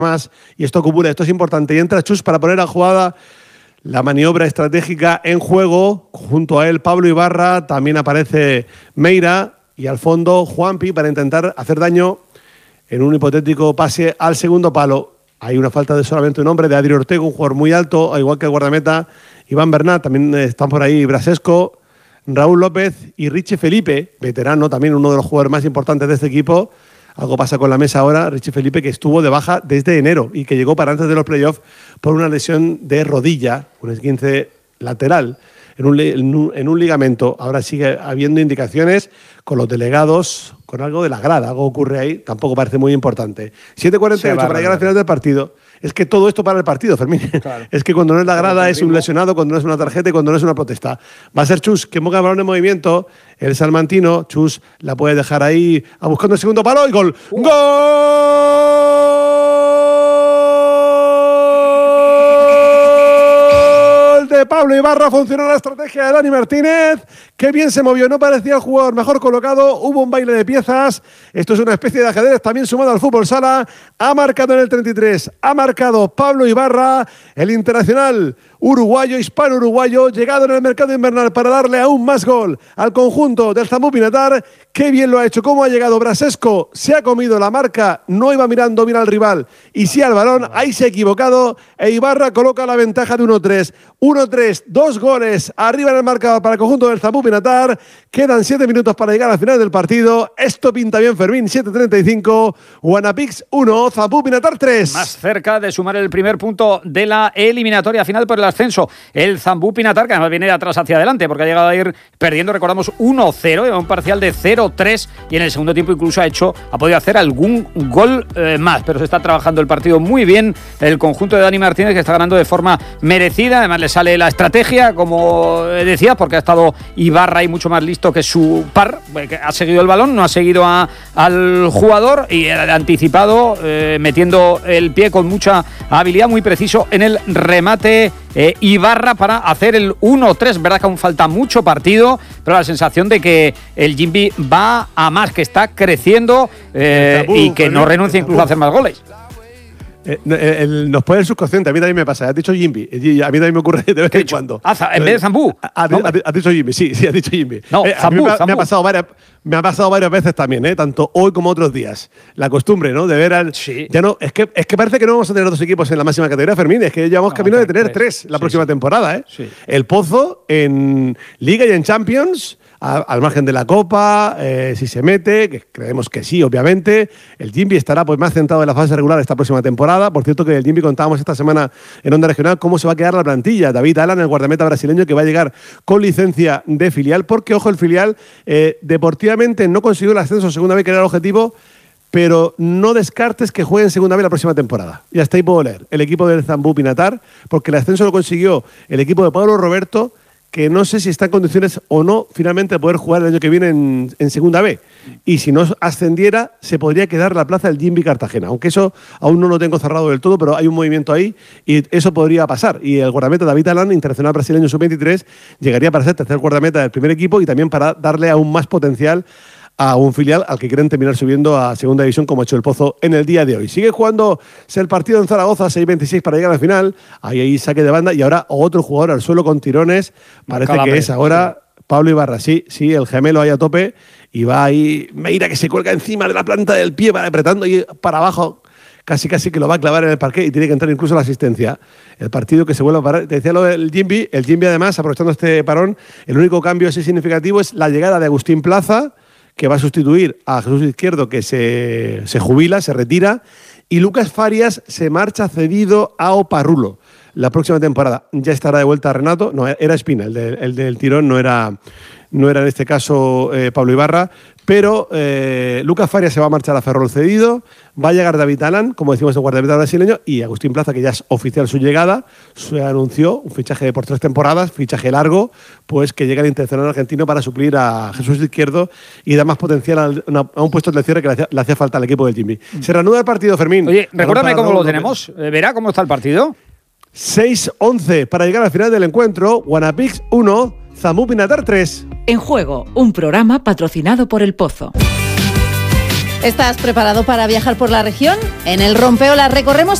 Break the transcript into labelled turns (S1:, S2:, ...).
S1: más, y esto acumula, esto es importante, y entra Chus para poner a jugada la maniobra estratégica en juego, junto a él Pablo Ibarra, también aparece Meira, y al fondo Juanpi para intentar hacer daño en un hipotético pase al segundo palo. Hay una falta de solamente un hombre, de Adri Ortega, un jugador muy alto, igual que el guardameta Iván Bernat, también están por ahí Brasesco, Raúl López y Richie Felipe, veterano también, uno de los jugadores más importantes de este equipo. Algo pasa con la mesa ahora, Richie Felipe, que estuvo de baja desde enero y que llegó para antes de los playoffs por una lesión de rodilla, un esguince lateral en un ligamento. Ahora sigue habiendo indicaciones con los delegados, con algo de la grada, algo ocurre ahí, tampoco parece muy importante. 7:48 para llegar al final del partido. Es que todo esto para el partido, Fermín. Claro. Es que cuando no es la grada es un lesionado, cuando no es una tarjeta y cuando no es una protesta. Va a ser Chus, que ponga el balón en movimiento, el salmantino. Chus la puede dejar ahí, buscando el segundo palo y gol. ¡Gol de Pablo Ibarra! Funcionó la estrategia de Dani Martínez. Qué bien se movió, no parecía el jugador mejor colocado, hubo un baile de piezas. Esto es una especie de ajedrez también sumado al fútbol sala. Ha marcado en el 33, ha marcado Pablo Ibarra, el internacional uruguayo, hispano-uruguayo, llegado en el mercado invernal para darle aún más gol al conjunto del Zambú Pinatar. Qué bien lo ha hecho, cómo ha llegado Brasesco, se ha comido la marca, no iba mirando bien al rival y sí al balón, ahí se ha equivocado e Ibarra coloca la ventaja de 1-3. 1-3, 2 goles arriba en el marcador para el conjunto del Zambú Pinatar. Quedan 7 minutos para llegar al final del partido. Esto pinta bien, Fermín. 7:35, Guanapix 1, Zambú Pinatar 3.
S2: Más cerca de sumar el primer punto de la eliminatoria final por el ascenso. El Zambú Pinatar, que además viene de atrás hacia adelante, porque ha llegado a ir perdiendo, recordamos, 1-0, en un parcial de 0-3, y en el segundo tiempo incluso ha podido hacer algún gol más, pero se está trabajando el partido muy bien. El conjunto de Dani Martínez, que está ganando de forma merecida, además le sale la estrategia, como decía, porque ha estado Ibarra y mucho más listo que su par, que ha seguido el balón, no ha seguido al jugador y ha anticipado, metiendo el pie con mucha habilidad, muy preciso en el remate Ibarra para hacer el 1-3. Verdad que aún falta mucho partido, pero la sensación de que el Jimby va a más, que está creciendo y que no renuncia incluso a hacer más goles.
S1: Nos puede el subconsciente, a mí también me pasa. Has dicho Jimby, a mí también me ocurre de vez en cuando.
S2: En vez de Zambú.
S1: Has dicho Jimby, sí, has dicho Jimby.
S2: No, Zambú,
S1: me ha pasado varias veces también, tanto hoy como otros días. La costumbre, ¿no? De ver al. Sí. Ya no, es que parece que no vamos a tener dos equipos en la máxima categoría, Fermín. Es que llevamos camino de tener tres la próxima temporada, Sí. El Pozo en Liga y en Champions. Al margen de la Copa, si se mete, que creemos que sí, obviamente. El Jimby estará pues más centrado en la fase regular esta próxima temporada. Por cierto, que el Jimby contábamos esta semana en Onda Regional cómo se va a quedar la plantilla. David Alan, el guardameta brasileño, que va a llegar con licencia de filial, porque, ojo, el filial deportivamente no consiguió el ascenso a segunda vez, que era el objetivo, pero no descartes que juegue en segunda vez la próxima temporada. Y hasta ahí puedo leer. El equipo del Zambú Pinatar, porque el ascenso lo consiguió el equipo de Pablo Roberto, que no sé si está en condiciones o no finalmente de poder jugar el año que viene en segunda B. Y si no ascendiera, se podría quedar la plaza del Jimby Cartagena. Aunque eso aún no lo tengo cerrado del todo, pero hay un movimiento ahí y eso podría pasar. Y el guardameta David Alan, internacional brasileño sub-23, llegaría para ser tercer guardameta del primer equipo y también para darle aún más potencial a un filial al que quieren terminar subiendo a segunda división, como ha hecho el Pozo en el día de hoy. Sigue jugándose el partido en Zaragoza, 6:26 para llegar al final. Ahí saque de banda y ahora otro jugador al suelo con tirones. Parece que es ahora Pablo Ibarra. Sí, el gemelo ahí a tope y va ahí Meira, que se cuelga encima de la planta del pie, va apretando y para abajo. Casi que lo va a clavar en el parqué y tiene que entrar incluso la asistencia. El partido que se vuelve a parar. Te decía lo del Jimby. El Jimby, además, aprovechando este parón, el único cambio así significativo es la llegada de Agustín Plaza, que va a sustituir a Jesús Izquierdo, que se jubila, se retira, y Lucas Farias se marcha cedido a Oparrulo. La próxima temporada ya estará de vuelta Renato. No, era Espina, el del tirón, no era en este caso Pablo Ibarra, pero Lucas Farias se va a marchar a Ferrol cedido, va a llegar David Alan, como decimos el guardameta brasileño, y Agustín Plaza, que ya es oficial su llegada, se anunció un fichaje por 3 temporadas, fichaje largo, pues que llega el internacional argentino para suplir a Jesús Izquierdo y da más potencial a un puesto de cierre que le hacía falta al equipo del Jimby. Se reanuda el partido, Fermín.
S2: Oye, recuérdame cómo lo tenemos. ¿Verá cómo está el partido?
S1: 6-11 para llegar al final del encuentro. Guanapix 1, Zambú Pinatar 3.
S3: En Juego, un programa patrocinado por El Pozo. ¿Estás preparado para viajar por la región? En el Rompeolas recorremos